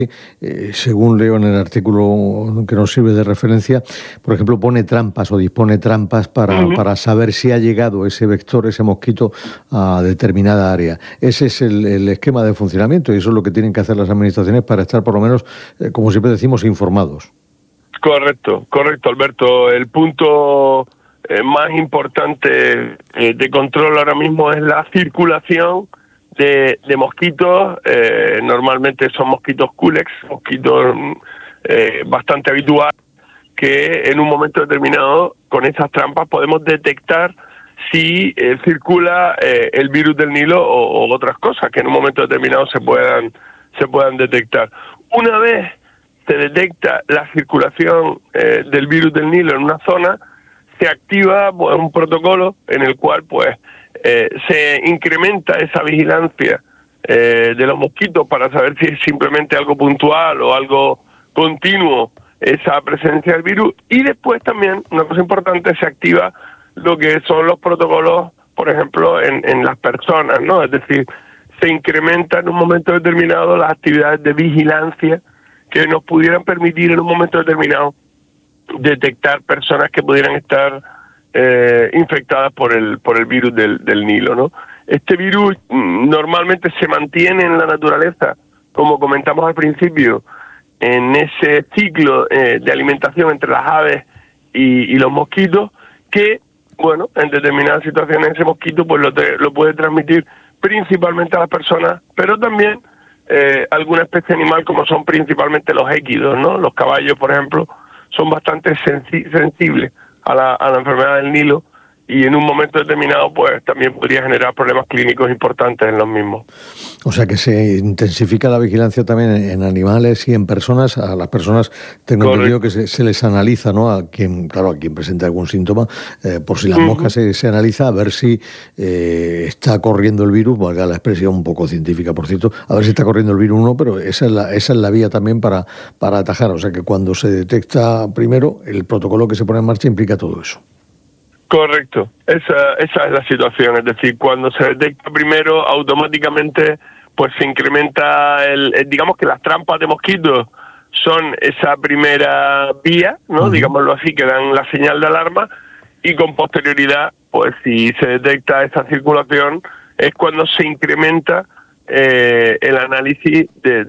según leo en el artículo que nos sirve de referencia, por ejemplo, pone trampas o dispone trampas para saber si ha llegado ese vector, ese mosquito, a determinada área. Ese es el esquema de funcionamiento y eso es lo que tienen que hacer las administraciones para estar, por lo menos, como siempre decimos, informados. Correcto, Alberto. El punto más importante de control ahora mismo es la circulación de mosquitos. Normalmente son mosquitos culex, mosquitos bastante habituales, que en un momento determinado con esas trampas podemos detectar si circula el virus del Nilo o otras cosas que en un momento determinado se puedan detectar. Una vez se detecta la circulación del virus del Nilo en una zona, se activa pues, un protocolo en el cual pues se incrementa esa vigilancia de los mosquitos para saber si es simplemente algo puntual o algo continuo esa presencia del virus, y después también, una cosa importante, se activa lo que son los protocolos, por ejemplo, en las personas, ¿no? Es decir, se incrementa en un momento determinado las actividades de vigilancia que nos pudieran permitir en un momento determinado detectar personas que pudieran estar infectadas por el virus del Nilo, ¿no? Este virus normalmente se mantiene en la naturaleza, como comentamos al principio, en ese ciclo de alimentación entre las aves y los mosquitos, que, bueno, en determinadas situaciones ese mosquito pues lo puede transmitir principalmente a las personas, pero también alguna especie animal como son principalmente los équidos, ¿no? Los caballos, por ejemplo, son bastante sensibles a la enfermedad del Nilo, y en un momento determinado pues también podría generar problemas clínicos importantes en los mismos. O sea que se intensifica la vigilancia también en animales y en personas. A las personas tengo entendido que se les analiza, ¿no? A quien presenta algún síntoma, por si las moscas se analiza a ver si está corriendo el virus, valga la expresión un poco científica, por cierto, a ver si está corriendo el virus o no, pero esa es la vía también para atajar. O sea que cuando se detecta primero, el protocolo que se pone en marcha implica todo eso. Correcto, esa es la situación, es decir, cuando se detecta primero, automáticamente pues se incrementa digamos que las trampas de mosquitos son esa primera vía, ¿no? Digámoslo así, que dan la señal de alarma, y con posterioridad, pues si se detecta esa circulación, es cuando se incrementa el análisis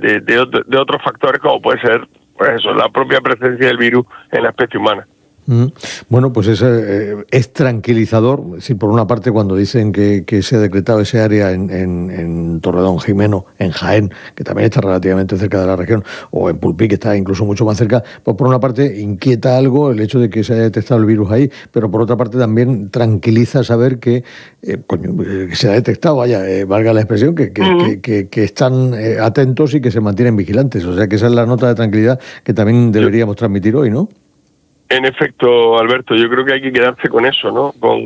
de otros factores, como puede ser, pues eso, la propia presencia del virus en la especie humana. Bueno, pues es tranquilizador. Es decir, por una parte, cuando dicen que se ha decretado ese área en Torredón, Jimeno, en Jaén, que también está relativamente cerca de la región, o en Pulpí, que está incluso mucho más cerca, pues por una parte inquieta algo el hecho de que se haya detectado el virus ahí, pero por otra parte también tranquiliza saber que se ha detectado, valga la expresión, que están atentos y que se mantienen vigilantes. O sea que esa es la nota de tranquilidad que también deberíamos transmitir hoy, ¿no? En efecto, Alberto, yo creo que hay que quedarse con eso, ¿no? Con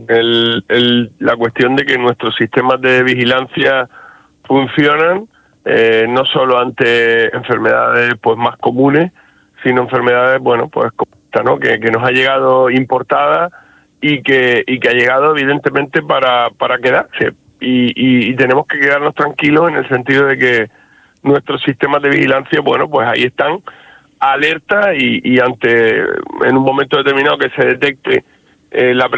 la cuestión de que nuestros sistemas de vigilancia funcionan, no solo ante enfermedades pues más comunes, sino enfermedades, bueno, pues como esta, ¿no? Que nos ha llegado importada y que ha llegado evidentemente para quedarse. Y tenemos que quedarnos tranquilos en el sentido de que nuestros sistemas de vigilancia, bueno, pues ahí están, alerta, y en un momento determinado que se detecte la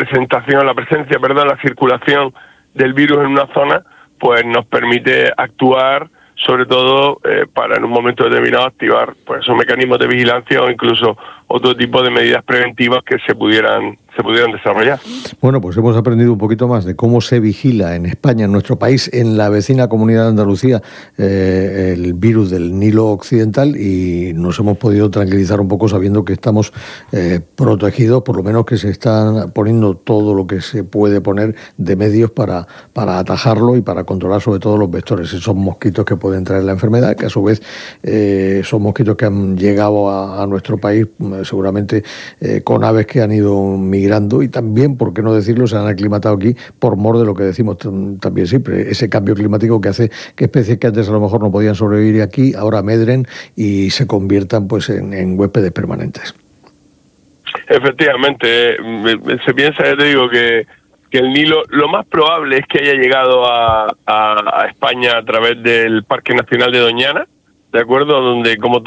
circulación del virus en una zona, pues nos permite actuar, sobre todo para en un momento determinado activar pues esos mecanismos de vigilancia o incluso otro tipo de medidas preventivas que se pudieran desarrollar. Bueno, pues hemos aprendido un poquito más de cómo se vigila en España, en nuestro país, en la vecina comunidad de Andalucía, el virus del Nilo Occidental, y nos hemos podido tranquilizar un poco sabiendo que estamos protegidos, por lo menos que se están poniendo todo lo que se puede poner de medios para atajarlo y para controlar sobre todo los vectores, esos mosquitos que pueden traer la enfermedad, que a su vez son mosquitos que han llegado a nuestro país seguramente con aves que han ido migrando, y también, por qué no decirlo, se han aclimatado aquí por mor de lo que decimos también siempre, ese cambio climático que hace que especies que antes a lo mejor no podían sobrevivir aquí, ahora medren y se conviertan pues en huéspedes permanentes. Efectivamente, se piensa, ya te digo, que el Nilo, lo más probable es que haya llegado a España a través del Parque Nacional de Doñana, ¿de acuerdo? Donde, como